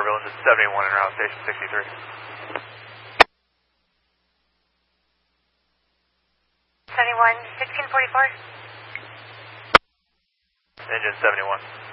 Riverlands at 71 en route, station 63. Engine 71.